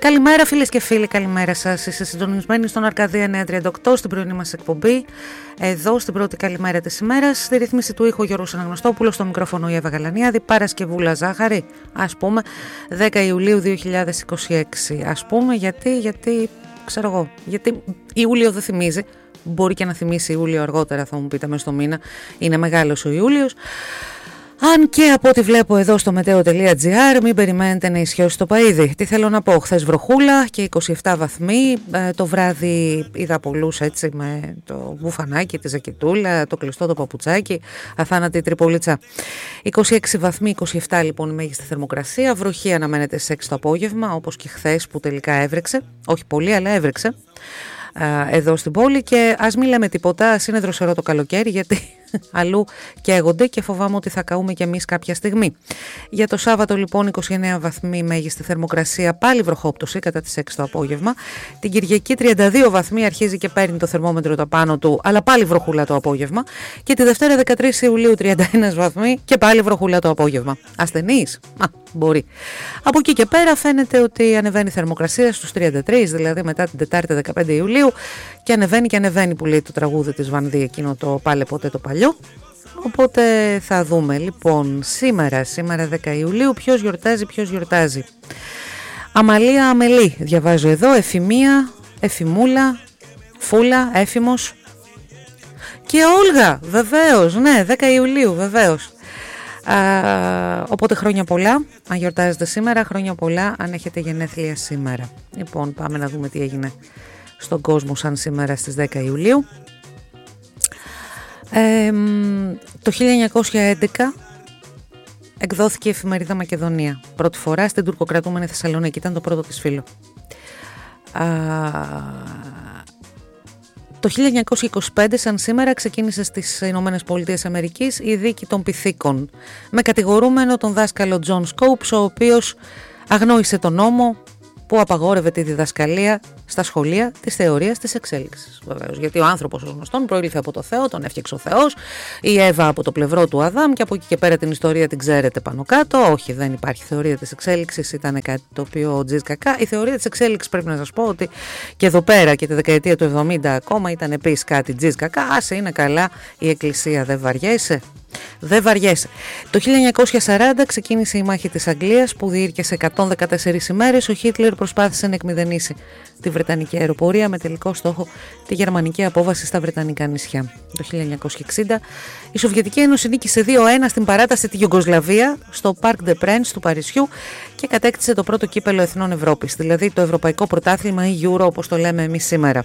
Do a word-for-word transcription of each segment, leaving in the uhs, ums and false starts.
Καλημέρα φίλες και φίλοι, καλημέρα σας. Είστε συντονισμένοι στον Αρκαδία εννιακόσια τριάντα οκτώ στην πρωινή μας εκπομπή. Εδώ στην πρώτη καλημέρα της ημέρας. Στη ρύθμιση του ήχου Γιώργος Αναγνωστόπουλος, στο μικρόφωνο η Εύα Γαλανιάδη. Παρασκευούλα Ζάχαρη, ας πούμε, δέκα Ιουλίου δύο χιλιάδες είκοσι έξι. Ας πούμε γιατί, γιατί, ξέρω εγώ, γιατί Ιούλιο δεν θυμίζει. Μπορεί και να θυμίσει Ιούλιο αργότερα, θα μου πείτε, μέσα στο μήνα. Είναι μεγάλος ο Ιούλιος. Αν και από ό,τι βλέπω εδώ στο meteo.gr, μην περιμένετε να ισιώσει το παΐδι. Τι θέλω να πω, χθες βροχούλα και είκοσι επτά βαθμοί, ε, το βράδυ είδα πολλούς έτσι με το μπουφανάκι, τη ζακετούλα, το κλειστό το παπουτσάκι, αθάνατη τριπολίτσα. είκοσι έξι βαθμοί, είκοσι επτά λοιπόν η μέγιστη θερμοκρασία, βροχή αναμένεται στις έξι το απόγευμα, όπως και χθες που τελικά έβρεξε, όχι πολύ αλλά έβρεξε. Εδώ στην πόλη και ας μην λέμε τίποτα, ας είναι δροσερό το καλοκαίρι γιατί αλλού καίγονται και φοβάμαι ότι θα καούμε κι εμείς κάποια στιγμή. Για το Σάββατο λοιπόν είκοσι εννέα βαθμοί μέγιστη θερμοκρασία, πάλι βροχόπτωση κατά τις έξι το απόγευμα. Την Κυριακή τριάντα δύο βαθμοί, αρχίζει και παίρνει το θερμόμετρο τα πάνω του, αλλά πάλι βροχούλα το απόγευμα. Και τη Δευτέρα δεκατρείς Ιουλίου τριάντα ένα βαθμοί και πάλι βροχούλα το απόγευμα. Ασθενείς? Α, μπορεί. Από εκεί και πέρα φαίνεται ότι ανεβαίνει η θερμοκρασία στους τριάντα τρία, δηλαδή μετά την Τετάρτη δεκαπέντε Ιουλίου, και ανεβαίνει και ανεβαίνει που λέει το τραγούδι της Βανδύ, εκείνο το πάλε ποτέ το παλιό. Οπότε θα δούμε. Λοιπόν, σήμερα, σήμερα δέκα Ιουλίου, ποιος γιορτάζει, ποιος γιορτάζει. Αμαλία Αμελή, διαβάζω εδώ, Εφημία, Εφημούλα, Φούλα, Έφημος και Όλγα, βεβαίως, ναι, δέκα Ιουλίου, βεβαίως. Α, οπότε χρόνια πολλά, αν γιορτάζετε σήμερα, χρόνια πολλά αν έχετε γενέθλια σήμερα. Λοιπόν, πάμε να δούμε τι έγινε στον κόσμο σαν σήμερα στις δέκα Ιουλίου. Ε, το χίλια εννιακόσια έντεκα εκδόθηκε η εφημερίδα Μακεδονία. Πρώτη φορά στην τουρκοκρατούμενη Θεσσαλονίκη, ήταν το πρώτο της φύλλο. Α, το χίλια εννιακόσια είκοσι πέντε σαν σήμερα ξεκίνησε στις Ηνωμένες Πολιτείες Αμερικής η δίκη των Πυθίκων με κατηγορούμενο τον δάσκαλο Τζον Σκόουπς, ο οποίος αγνόησε τον νόμο που απαγόρευε τη διδασκαλία στα σχολεία της θεωρίας της εξέλιξης. Βεβαίως, γιατί ο άνθρωπος ως γνωστόν προήλθε από το Θεό, τον έφτιαξε ο Θεός, η Εύα από το πλευρό του Αδάμ και από εκεί και πέρα την ιστορία την ξέρετε πάνω κάτω. Όχι, δεν υπάρχει θεωρία της εξέλιξης, ήταν κάτι το οποίο τζιζ κακά. Η θεωρία της εξέλιξης πρέπει να σας πω ότι και εδώ πέρα και τη δεκαετία του εβδομήντα ακόμα ήταν επίσης κάτι τζιζ κακά. Άσε, είναι καλά η Εκκλησία, δεν βαριέσαι. Δεν βαριέσαι. Το χίλια εννιακόσια σαράντα ξεκίνησε η μάχη της Αγγλίας που διήρκεσε εκατόν δεκατέσσερις ημέρες. Ο Χίτλερ προσπάθησε να εκμηδενήσει τη Βρετανική αεροπορία με τελικό στόχο τη γερμανική απόβαση στα Βρετανικά νησιά. Το χίλια εννιακόσια εξήντα η Σοβιετική Ένωση νίκησε δύο ένα στην παράταση τη Ιουγκοσλαβία στο Parc des Princes του Παρισιού και κατέκτησε το πρώτο κύπελο εθνών Ευρώπης, δηλαδή το Ευρωπαϊκό Πρωτάθλημα ή Euro όπως το λέμε εμείς σήμερα.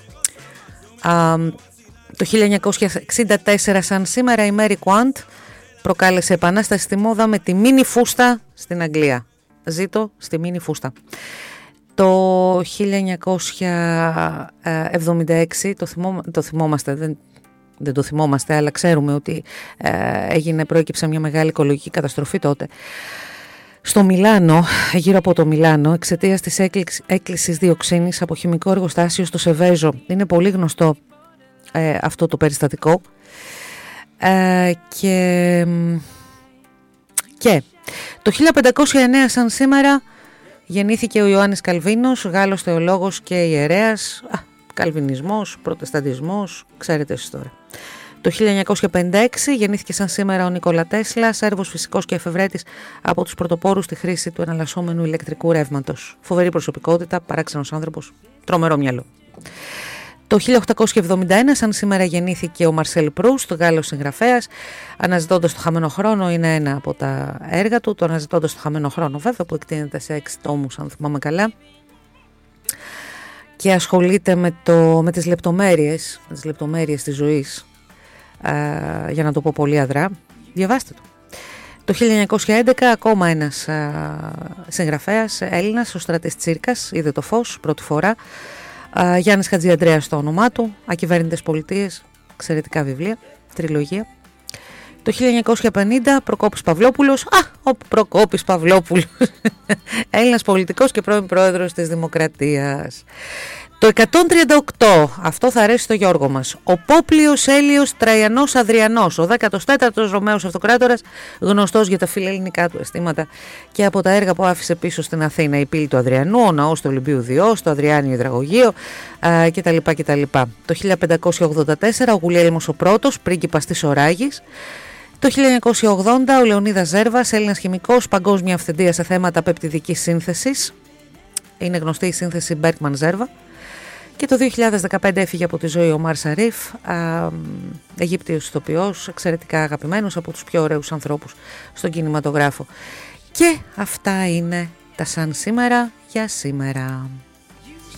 Α, Το χίλια εννιακόσια εξήντα τέσσερα σαν σήμερα η Mary Quant προκάλεσε επανάσταση στη μόδα με τη μίνι φούστα στην Αγγλία. Ζήτω στη μίνι φούστα. Το χίλια εννιακόσια εβδομήντα έξι, το, θυμό, το θυμόμαστε, δεν, δεν το θυμόμαστε, αλλά ξέρουμε ότι ε, έγινε, προέκυψε μια μεγάλη οικολογική καταστροφή τότε. Στο Μιλάνο, γύρω από το Μιλάνο, εξαιτίας της έκκλησης διοξίνης από χημικό εργοστάσιο στο Σεβέζο. Είναι πολύ γνωστό Ε, αυτό το περιστατικό ε, και, και το χίλια πεντακόσια εννέα σαν σήμερα γεννήθηκε ο Ιωάννης Καλβίνος, Γάλλος θεολόγος και ιερέας. Α, Καλβινισμός, Προτεσταντισμός, ξέρετε εσείς τώρα. Το χίλια εννιακόσια πενήντα έξι γεννήθηκε σαν σήμερα ο Νίκολα Τέσλα, Σέρβος φυσικός και εφευρέτης, από τους πρωτοπόρους στη χρήση του εναλλασσόμενου ηλεκτρικού ρεύματος. Φοβερή προσωπικότητα, παράξενος άνθρωπος, τρομερό μυαλό. Το χίλια οκτακόσια εβδομήντα ένα σαν σήμερα γεννήθηκε ο Μαρσέλ Προύστ, Γάλλος συγγραφέας. Αναζητώντας το χαμένο χρόνο είναι ένα από τα έργα του. Το Αναζητώντας το χαμένο χρόνο βέβαια, που εκτείνεται σε έξι τόμους αν θυμάμαι καλά, και ασχολείται με, το, με τις λεπτομέρειες με τις λεπτομέρειες της ζωής, α, για να το πω πολύ αδρά. Διαβάστε το. Το χίλια εννιακόσια έντεκα ακόμα ένας α, συγγραφέας Έλληνας, ο Στράτης Τσίρκας, είδε το φως πρώτη φορά. Uh, Γιάννης Χατζιαντρέας στο όνομά του, Ακυβέρνητες Πολιτείες, εξαιρετικά βιβλία, τριλογία. Το χίλια εννιακόσια πενήντα Προκόπης Παυλόπουλος, α, ο Προκόπης Παυλόπουλος, Έλληνας πολιτικός και πρώην πρόεδρος της Δημοκρατίας. Το εκατόν τριάντα οκτώ, αυτό θα αρέσει στο Γιώργο μας. Ο Πόπλιος Έλιος Τραϊανός Αδριανός, ο δέκατος τέταρτος Ρωμαίος Αυτοκράτορας, γνωστός για τα φιλελληνικά του αισθήματα και από τα έργα που άφησε πίσω στην Αθήνα. Η πύλη του Αδριανού, ο ναός του Ολυμπίου Διός, το Αδριάνιο Υδραγωγείο κτλ, κτλ. Το χίλια πεντακόσια ογδόντα τέσσερα ο Γουλιέλμος ο πρώτος, πρίγκιπας της Οράγης. Το χίλια εννιακόσια ογδόντα ο Λεωνίδας Ζέρβας, Έλληνας χημικός, παγκόσμια αυθεντία σε θέματα πεπτιδικής σύνθεσης. Είναι γνωστή η σύνθεση Μπέρκμαν-Ζέρβα. Και το δύο χιλιάδες δεκαπέντε έφυγε από τη ζωή ο Ομάρ Σαρίφ, α, Αιγύπτιος ηθοποιός, εξαιρετικά αγαπημένος, από τους πιο ωραίους ανθρώπους στον κινηματογράφο. Και αυτά είναι τα σαν σήμερα για σήμερα.